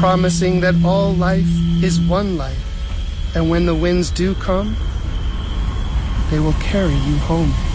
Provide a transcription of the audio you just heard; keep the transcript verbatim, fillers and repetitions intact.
promising that all life is one life, and when the winds do come, they will carry you home.